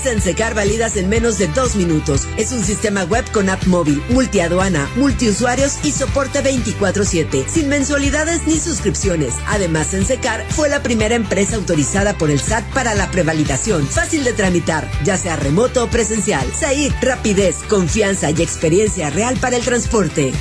Sensecar validas en menos de 2 minutos. Es un sistema web con app móvil, multiaduana, multiusuarios y soporte 24/7, sin mensualidades ni suscripciones. Además, Sensecar fue la primera empresa autorizada por el SAT para la prevalidación. Fácil de tramitar, ya sea remoto o presencial. SAIC, rapidez, confianza y experiencia real para el transporte.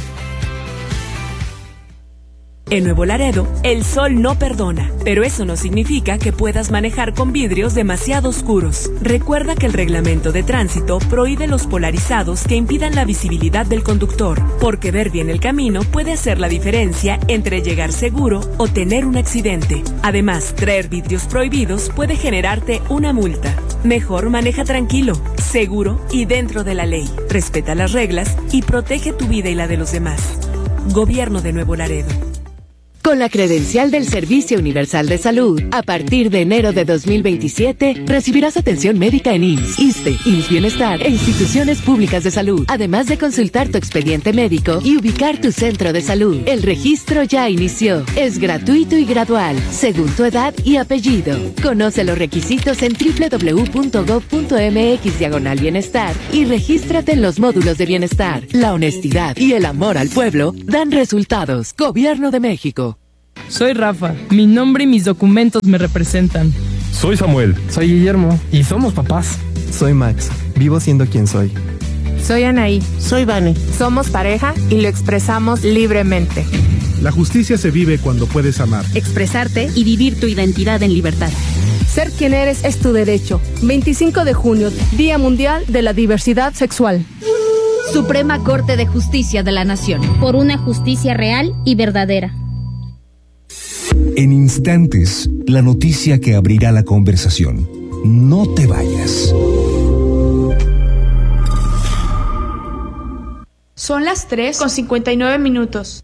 En Nuevo Laredo, el sol no perdona, pero eso no significa que puedas manejar con vidrios demasiado oscuros. Recuerda que el reglamento de tránsito prohíbe los polarizados que impidan la visibilidad del conductor, porque ver bien el camino puede hacer la diferencia entre llegar seguro o tener un accidente. Además, traer vidrios prohibidos puede generarte una multa. Mejor maneja tranquilo, seguro y dentro de la ley. Respeta las reglas y protege tu vida y la de los demás. Gobierno de Nuevo Laredo. Con la credencial del Servicio Universal de Salud, a partir de enero de 2027, recibirás atención médica en IMSS, ISSSTE, IMSS Bienestar e instituciones públicas de salud, además de consultar tu expediente médico y ubicar tu centro de salud. El registro ya inició. Es gratuito y gradual, según tu edad y apellido. Conoce los requisitos en www.gov.mx/bienestar y regístrate en los módulos de bienestar. La honestidad y el amor al pueblo dan resultados. Gobierno de México. Soy Rafa, mi nombre y mis documentos me representan. Soy Samuel. Soy Guillermo y somos papás. Soy Max, vivo siendo quien soy. Soy Anaí. Soy Vane. Somos pareja y lo expresamos libremente. La justicia se vive cuando puedes amar, expresarte y vivir tu identidad en libertad. Ser quien eres es tu derecho. 25 de junio, Día Mundial de la Diversidad Sexual. Suprema Corte de Justicia de la Nación. Por una justicia real y verdadera. En instantes, la noticia que abrirá la conversación. No te vayas. Son las 3:59.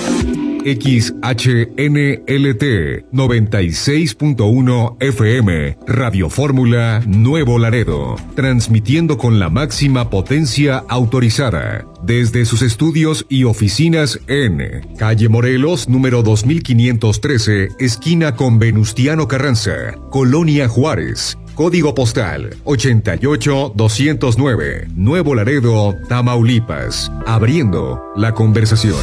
XHNLT 96.1 FM, Radio Fórmula Nuevo Laredo, transmitiendo con la máxima potencia autorizada, desde sus estudios y oficinas en Calle Morelos, número 2513, esquina con Venustiano Carranza, Colonia Juárez. Código postal 88209, Nuevo Laredo, Tamaulipas. Abriendo la conversación.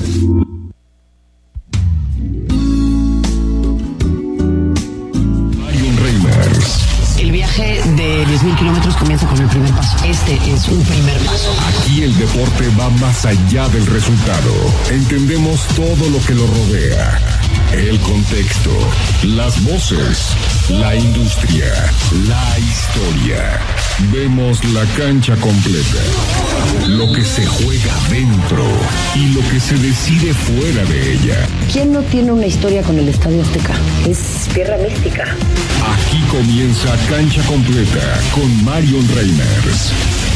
El viaje de 10.000 kilómetros comienza con el primer paso. Este es un primer paso. Aquí el deporte va más allá del resultado. Entendemos todo lo que lo rodea. El contexto, las voces, la industria, la historia. Vemos la cancha completa. Lo que se juega dentro y lo que se decide fuera de ella. ¿Quién no tiene una historia con el Estadio Azteca? Es tierra mística. Aquí comienza Cancha Completa con Marion Reimers.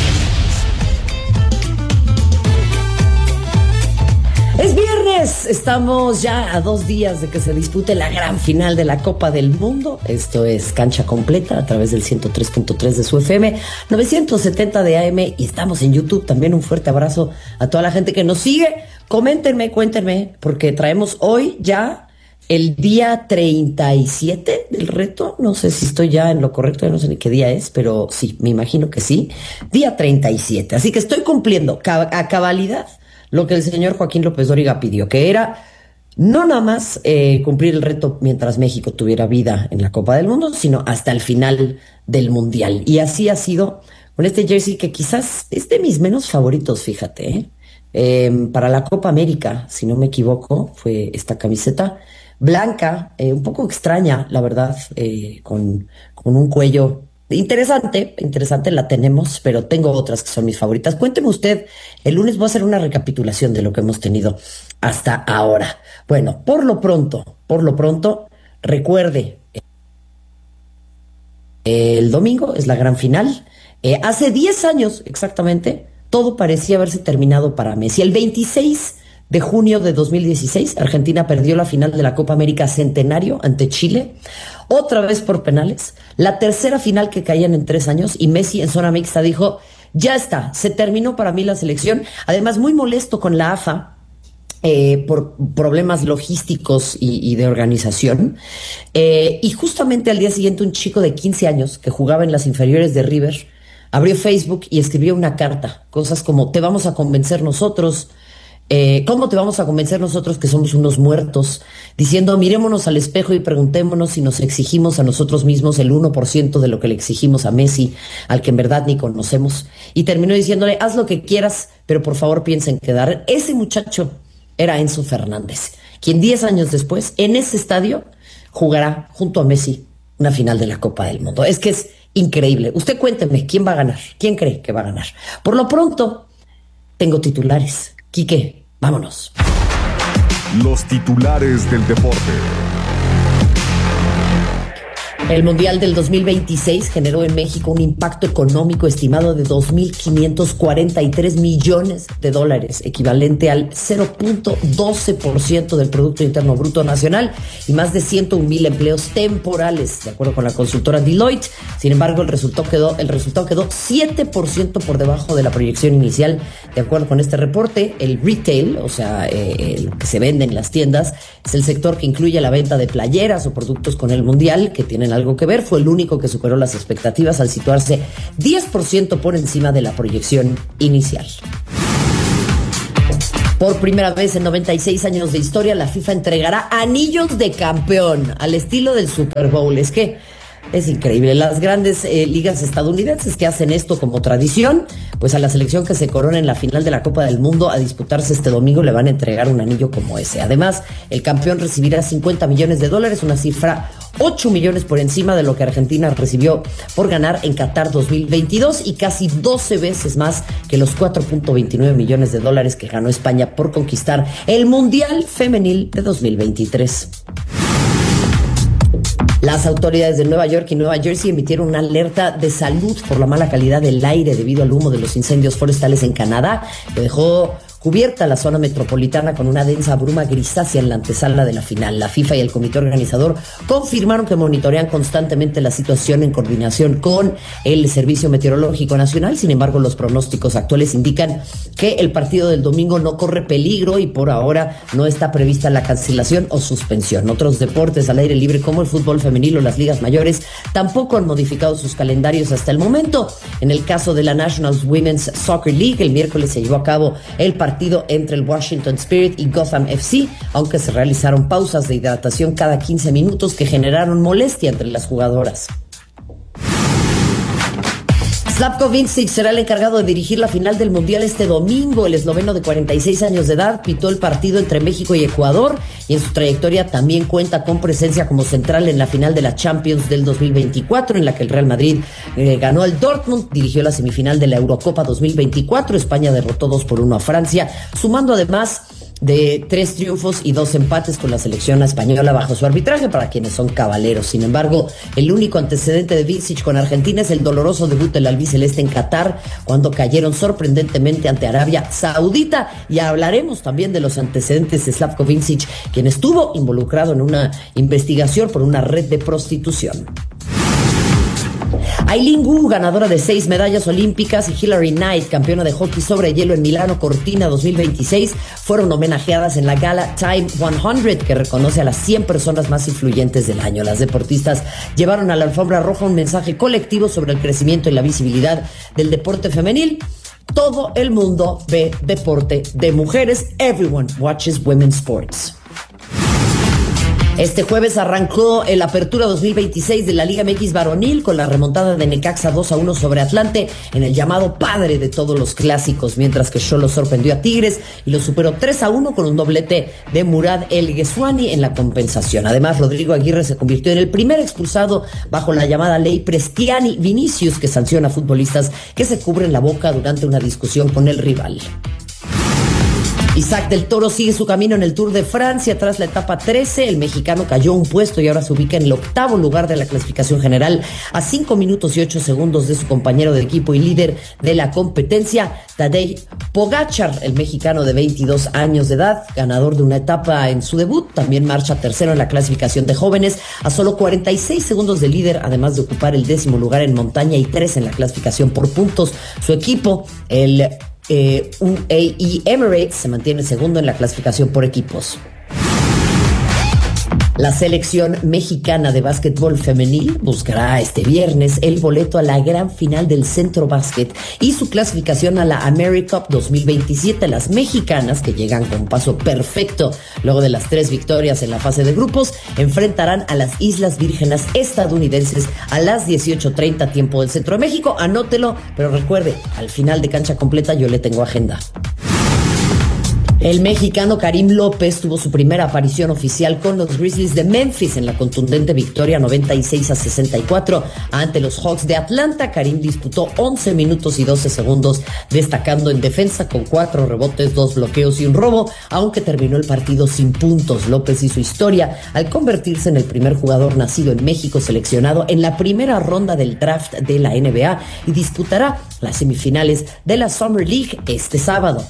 Es viernes, estamos ya a 2 días de que se dispute la gran final de la Copa del Mundo. Esto es Cancha Completa a través del 103.3 de su FM, 970 de AM y estamos en YouTube. También un fuerte abrazo a toda la gente que nos sigue. Coméntenme, cuéntenme, porque traemos hoy ya el día 37 del reto. No sé si estoy ya en lo correcto, no sé ni qué día es, pero sí, me imagino que sí. Día 37, así que estoy cumpliendo a cabalidad lo que el señor Joaquín López Dóriga pidió, que era no nada más cumplir el reto mientras México tuviera vida en la Copa del Mundo, sino hasta el final del Mundial. Y así ha sido con este jersey que quizás es de mis menos favoritos, fíjate. Para la Copa América, si no me equivoco, fue esta camiseta blanca, un poco extraña, la verdad, con un cuello interesante, la tenemos, pero tengo otras que son mis favoritas. Cuénteme usted, el lunes voy a hacer una recapitulación de lo que hemos tenido hasta ahora. Bueno, por lo pronto, recuerde, el domingo es la gran final. Hace 10 años exactamente, todo parecía haberse terminado para Messi. El 26 de junio de 2016, Argentina perdió la final de la Copa América Centenario ante Chile, otra vez por penales, la tercera final que caían en 3 años, y Messi en zona mixta dijo, ya está, se terminó para mí la selección. Además, muy molesto con la AFA, por problemas logísticos y de organización. Y justamente al día siguiente un chico de 15 años que jugaba en las inferiores de River abrió Facebook y escribió una carta, cosas como: te vamos a convencer nosotros. ¿Cómo te vamos a convencer nosotros que somos unos muertos? Diciendo: mirémonos al espejo y preguntémonos si nos exigimos a nosotros mismos el 1% de lo que le exigimos a Messi, al que en verdad ni conocemos. Y terminó diciéndole: haz lo que quieras, pero por favor piensa en quedar. Ese muchacho era Enzo Fernández, quien 10 años después, en ese estadio, jugará junto a Messi una final de la Copa del Mundo. Es que es increíble. Usted cuénteme, ¿quién va a ganar? ¿Quién cree que va a ganar? Por lo pronto, tengo titulares. Quique, vámonos. Los titulares del deporte. El Mundial del 2026 generó en México un impacto económico estimado de 2.543 millones de dólares, equivalente al 0.12% del Producto Interno Bruto Nacional, y más de 101,000 empleos temporales, de acuerdo con la consultora Deloitte. Sin embargo, el resultado quedó 7% por debajo de la proyección inicial. De acuerdo con este reporte, el retail, o sea, lo que se vende en las tiendas, es el sector que incluye la venta de playeras o productos con el Mundial, que tienen algo que ver. Fue el único que superó las expectativas al situarse 10% por encima de la proyección inicial. Por primera vez en 96 años de historia, la FIFA entregará anillos de campeón al estilo del Super Bowl. Es que es increíble. Las grandes ligas estadounidenses que hacen esto como tradición, pues a la selección que se corona en la final de la Copa del Mundo a disputarse este domingo le van a entregar un anillo como ese. Además, el campeón recibirá $50 millones, una cifra 8 millones por encima de lo que Argentina recibió por ganar en Qatar 2022 y casi 12 veces más que los $4.29 millones que ganó España por conquistar el Mundial Femenil de 2023. Las autoridades de Nueva York y Nueva Jersey emitieron una alerta de salud por la mala calidad del aire debido al humo de los incendios forestales en Canadá, que dejó cubierta la zona metropolitana con una densa bruma grisácea en la antesala de la final. La FIFA y el comité organizador confirmaron que monitorean constantemente la situación en coordinación con el Servicio Meteorológico Nacional. Sin embargo, los pronósticos actuales indican que el partido del domingo no corre peligro y por ahora no está prevista la cancelación o suspensión. Otros deportes al aire libre como el fútbol femenil o las ligas mayores tampoco han modificado sus calendarios hasta el momento. En el caso de la National Women's Soccer League, el miércoles se llevó a cabo el partido entre el Washington Spirit y Gotham FC, aunque se realizaron pausas de hidratación cada 15 minutos que generaron molestia entre las jugadoras. Slavko Vincic será el encargado de dirigir la final del Mundial este domingo. El esloveno de 46 años de edad pitó el partido entre México y Ecuador y en su trayectoria también cuenta con presencia como central en la final de la Champions del 2024, en la que el Real Madrid ganó al Dortmund, dirigió la semifinal de la Eurocopa 2024. España derrotó 2-1 a Francia, sumando además de 3 triunfos y 2 empates con la selección española bajo su arbitraje, para quienes son cabaleros. Sin embargo, el único antecedente de Vincic con Argentina es el doloroso debut del albiceleste en Qatar, cuando cayeron sorprendentemente ante Arabia Saudita. Y hablaremos también de los antecedentes de Slavko Vincic, quien estuvo involucrado en una investigación por una red de prostitución. Aileen Wu, ganadora de 6 medallas olímpicas, y Hilary Knight, campeona de hockey sobre hielo en Milano Cortina 2026, fueron homenajeadas en la gala Time 100, que reconoce a las 100 personas más influyentes del año. Las deportistas llevaron a la alfombra roja un mensaje colectivo sobre el crecimiento y la visibilidad del deporte femenil. Todo el mundo ve deporte de mujeres. Everyone watches women's sports. Este jueves arrancó el Apertura 2026 de la Liga MX varonil con la remontada de Necaxa 2-1 sobre Atlante en el llamado padre de todos los clásicos, mientras que Xolos sorprendió a Tigres y lo superó 3-1 con un doblete de Murad El Ghezouani en la compensación. Además, Rodrigo Aguirre se convirtió en el primer expulsado bajo la llamada ley Prestiani-Vinicius, que sanciona a futbolistas que se cubren la boca durante una discusión con el rival. Isaac del Toro sigue su camino en el Tour de Francia. Tras la etapa 13, el mexicano cayó un puesto y ahora se ubica en el 8º lugar de la clasificación general, a 5 minutos y 8 segundos de su compañero de equipo y líder de la competencia, Tadej Pogačar. El mexicano de 22 años de edad, ganador de una etapa en su debut, también marcha tercero en la clasificación de jóvenes, a solo 46 segundos del líder, además de ocupar el 10º lugar en montaña y 3 en la clasificación por puntos. Su equipo, el UAE Emirates se mantiene segundo en la clasificación por equipos. La selección mexicana de básquetbol femenil buscará este viernes el boleto a la gran final del Centro Básquet y su clasificación a la AmeriCup 2027. Las mexicanas, que llegan con paso perfecto luego de las 3 victorias en la fase de grupos, enfrentarán a las Islas Vírgenes estadounidenses a las 18:30 tiempo del Centro de México. Anótelo, pero recuerde, al final de Cancha Completa yo le tengo agenda. El mexicano Karim López tuvo su primera aparición oficial con los Grizzlies de Memphis en la contundente victoria 96-64 ante los Hawks de Atlanta. Karim disputó 11 minutos y 12 segundos, destacando en defensa con 4 rebotes, 2 bloqueos y un robo, aunque terminó el partido sin puntos. López hizo historia al convertirse en el primer jugador nacido en México seleccionado en la primera ronda del draft de la NBA y disputará las semifinales de la Summer League este sábado.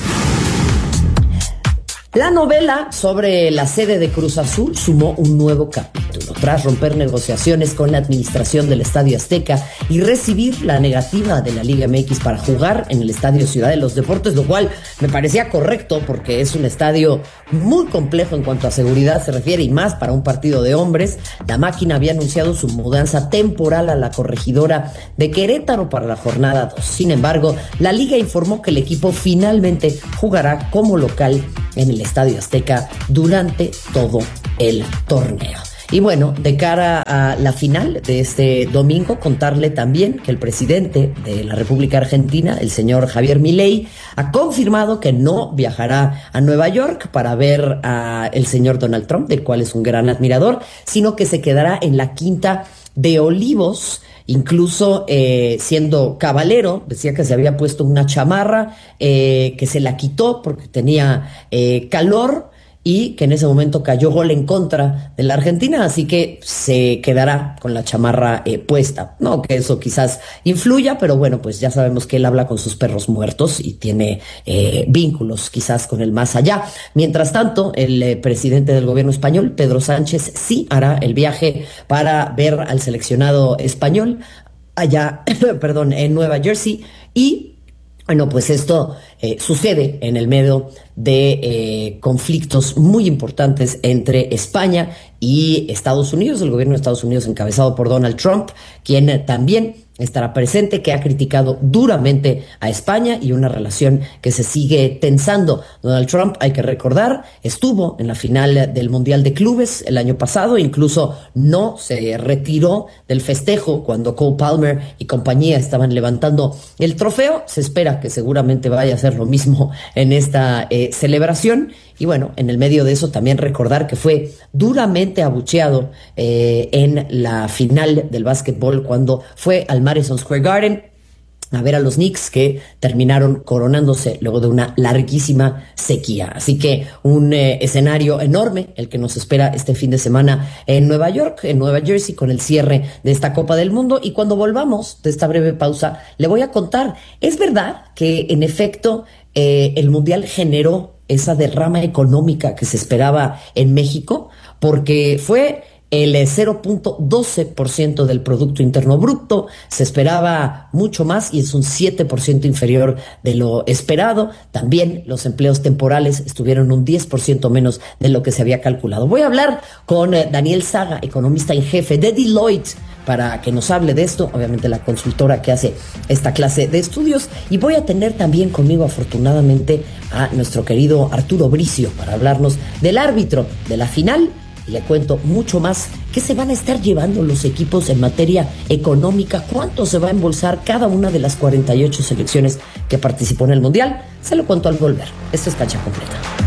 La novela sobre la sede de Cruz Azul sumó un nuevo capítulo. Tras romper negociaciones con la administración del Estadio Azteca y recibir la negativa de la Liga MX para jugar en el Estadio Ciudad de los Deportes, lo cual me parecía correcto porque es un estadio muy complejo en cuanto a seguridad se refiere y más para un partido de hombres, la máquina había anunciado su mudanza temporal a la corregidora de Querétaro para la jornada 2. Sin embargo, la Liga informó que el equipo finalmente jugará como local en el Estadio Azteca durante todo el torneo. Y bueno, de cara a la final de este domingo, contarle también que el presidente de la República Argentina, el señor Javier Milei, ha confirmado que no viajará a Nueva York para ver al señor Donald Trump, del cual es un gran admirador, sino que se quedará en la Quinta de Olivos. Incluso siendo cabalero, decía que se había puesto una chamarra, que se la quitó porque tenía calor y que en ese momento cayó gol en contra de la Argentina, así que se quedará con la chamarra puesta. No que eso quizás influya, pero bueno, pues ya sabemos que él habla con sus perros muertos y tiene vínculos quizás con el más allá. Mientras tanto, el presidente del gobierno español, Pedro Sánchez, sí hará el viaje para ver al seleccionado español allá, en Nueva Jersey. Y bueno, pues esto sucede en el medio de conflictos muy importantes entre España y Estados Unidos, el gobierno de Estados Unidos encabezado por Donald Trump, quien también estará presente, que ha criticado duramente a España y una relación que se sigue tensando. Donald Trump, hay que recordar, estuvo en la final del Mundial de Clubes el año pasado, incluso no se retiró del festejo cuando Cole Palmer y compañía estaban levantando el trofeo. Se espera que seguramente vaya a hacer lo mismo en esta celebración. Y bueno, en el medio de eso también recordar que fue duramente abucheado en la final del básquetbol cuando fue al Madison Square Garden a ver a los Knicks, que terminaron coronándose luego de una larguísima sequía. Así que un escenario enorme el que nos espera este fin de semana en Nueva York, en Nueva Jersey, con el cierre de esta Copa del Mundo. Y cuando volvamos de esta breve pausa, le voy a contar, ¿es verdad que en efecto el Mundial generó esa derrama económica que se esperaba en México? Porque fue el 0.12% del Producto Interno Bruto, se esperaba mucho más y es un 7% inferior de lo esperado. También los empleos temporales estuvieron un 10% menos de lo que se había calculado. Voy a hablar con Daniel Saga, economista en jefe de Deloitte, para que nos hable de esto, obviamente la consultora que hace esta clase de estudios, y voy a tener también conmigo afortunadamente a nuestro querido Arturo Bricio para hablarnos del árbitro de la final. Y le cuento mucho más. ¿Qué se van a estar llevando los equipos en materia económica? ¿Cuánto se va a embolsar cada una de las 48 selecciones que participó en el Mundial? Se lo cuento al volver. Esto es Cancha Completa.